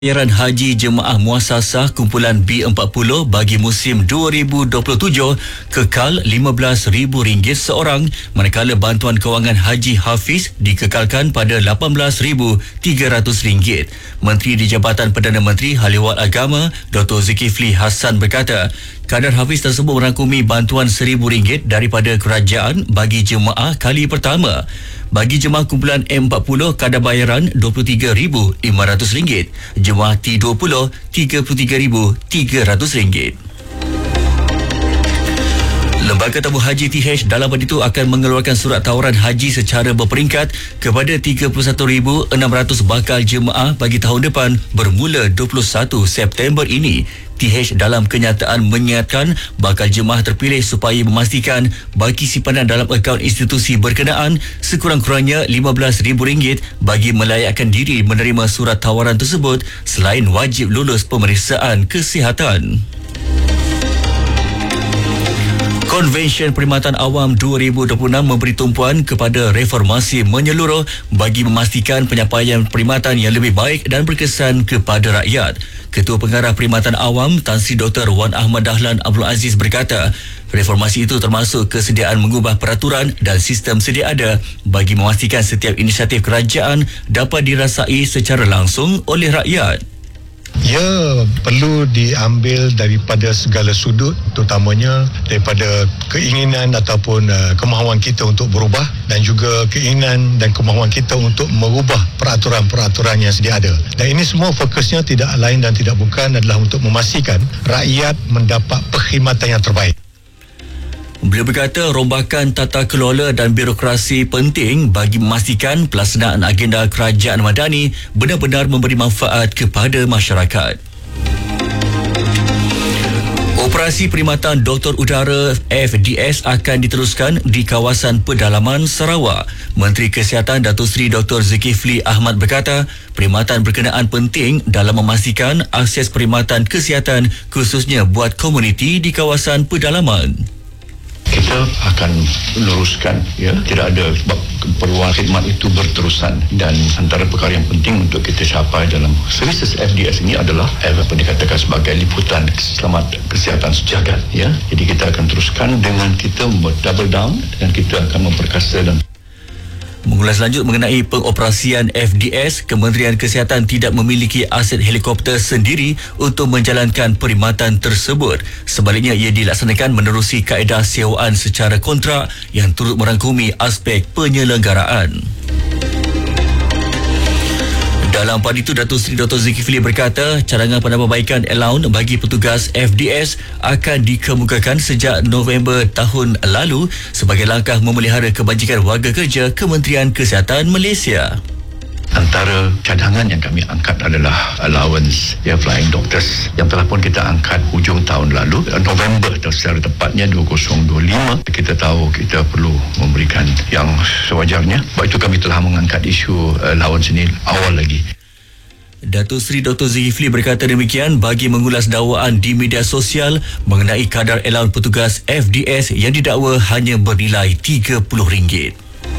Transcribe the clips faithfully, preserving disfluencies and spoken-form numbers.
Pembayaran haji jemaah muasasah kumpulan B empat puluh bagi musim dua ribu dua puluh tujuh kekal lima belas ribu ringgit seorang, manakala bantuan kewangan haji Hafiz dikekalkan pada lapan belas ribu tiga ratus ringgit. Menteri di Jabatan Perdana Menteri Hal-Ehwal Agama Doktor Zulkifli Hassan berkata, kadar Hafiz tersebut merangkumi bantuan seribu ringgit daripada kerajaan bagi jemaah kali pertama. Bagi jemaah kumpulan M empat puluh, kadar bayaran dua puluh tiga ribu lima ratus ringgit. Jemaah T dua puluh, tiga puluh tiga ribu tiga ratus ringgit. Lembaga Tabung Haji T H dalam pada itu akan mengeluarkan surat tawaran haji secara berperingkat kepada tiga puluh satu ribu enam ratus bakal jemaah bagi tahun depan bermula dua puluh satu September ini. T H dalam kenyataan mengingatkan bakal jemaah terpilih supaya memastikan bagi simpanan dalam akaun institusi berkenaan sekurang-kurangnya lima belas ribu ringgit bagi melayakkan diri menerima surat tawaran tersebut selain wajib lulus pemeriksaan kesihatan. Konvensyen Perkhidmatan Awam dua ribu dua puluh enam memberi tumpuan kepada reformasi menyeluruh bagi memastikan penyampaian perkhidmatan yang lebih baik dan berkesan kepada rakyat. Ketua Pengarah Perkhidmatan Awam Tan Sri Doktor Wan Ahmad Dahlan Abdul Aziz berkata, reformasi itu termasuk kesediaan mengubah peraturan dan sistem sedia ada bagi memastikan setiap inisiatif kerajaan dapat dirasai secara langsung oleh rakyat. Ya, perlu diambil daripada segala sudut, terutamanya daripada keinginan ataupun uh, kemahuan kita untuk berubah dan juga keinginan dan kemahuan kita untuk merubah peraturan-peraturan yang sedia ada. Dan ini semua fokusnya tidak lain dan tidak bukan adalah untuk memastikan rakyat mendapat perkhidmatan yang terbaik. Beliau berkata rombakan tata kelola dan birokrasi penting bagi memastikan pelaksanaan agenda kerajaan madani benar-benar memberi manfaat kepada masyarakat. Operasi Perkhidmatan Doktor Udara F D S akan diteruskan di kawasan pedalaman Sarawak. Menteri Kesihatan Datuk Seri Doktor Zulkifli Ahmad berkata, perkhidmatan berkenaan penting dalam memastikan akses perkhidmatan kesihatan khususnya buat komuniti di kawasan pedalaman. Kita akan meneruskan, ya, tidak ada sebab keperluan khidmat itu berterusan, dan antara perkara yang penting untuk kita capai dalam services F D S ini adalah apa dikatakan sebagai liputan selamat kesihatan sejagat, ya. Jadi kita akan teruskan dengan kita double down dan kita akan memperkasa dan Mengulas lanjut mengenai pengoperasian F D S, Kementerian Kesihatan tidak memiliki aset helikopter sendiri untuk menjalankan perkhidmatan tersebut. Sebaliknya, ia dilaksanakan menerusi kaedah sewaan secara kontrak yang turut merangkumi aspek penyelenggaraan. Dalam pada itu, Datuk Seri Doktor Zulkifli berkata, cadangan penambahbaikan allowance bagi petugas F D S akan dikemukakan sejak November tahun lalu sebagai langkah memelihara kebajikan warga kerja Kementerian Kesihatan Malaysia. Antara cadangan yang kami angkat adalah allowance, ya, flying doctors yang telah pun kita angkat hujung tahun lalu, November secara tepatnya dua ribu dua puluh lima. Kita tahu kita perlu memberikan yang sewajarnya. Sebab itu kami telah mengangkat isu allowance ini awal lagi. Datuk Seri Doktor Zulkifli berkata demikian bagi mengulas dakwaan di media sosial mengenai kadar allowance petugas F D S yang didakwa hanya bernilai tiga puluh ringgit.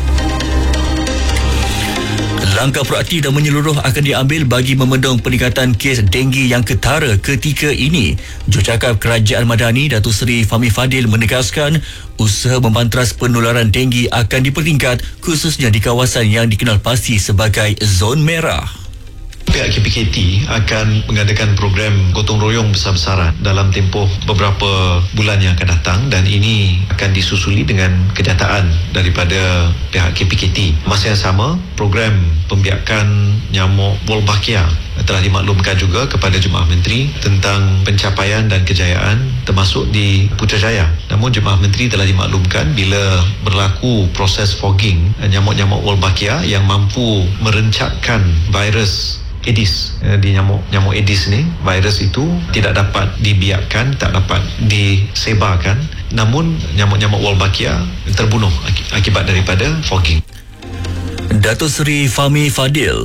Langkah proaktif dan menyeluruh akan diambil bagi memendung peningkatan kes denggi yang ketara ketika ini. Jurucakap Kerajaan Madani Datuk Seri Fahmi Fadil menegaskan usaha membantras penularan denggi akan dipertingkat khususnya di kawasan yang dikenal pasti sebagai zon merah. Pihak K P K T akan mengadakan program gotong royong besar-besaran dalam tempoh beberapa bulan yang akan datang, dan ini akan disusuli dengan kenyataan daripada pihak K P K T. Masa yang sama, program pembiakan nyamuk Wolbachia telah dimaklumkan juga kepada Jemaah Menteri tentang pencapaian dan kejayaan termasuk di Putrajaya. Namun Jemaah Menteri telah dimaklumkan bila berlaku proses fogging nyamuk-nyamuk Wolbachia yang mampu merencatkan virus Aedes, di nyamuk nyamuk Aedes ni, virus itu tidak dapat dibiarkan, tak dapat disebarkan. Namun nyamuk-nyamuk Wolbachia terbunuh akibat daripada fogging. Datuk Seri Fahmi Fadil.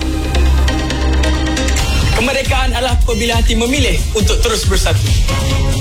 Kemerdekaan adalah apabila hati memilih untuk terus bersatu.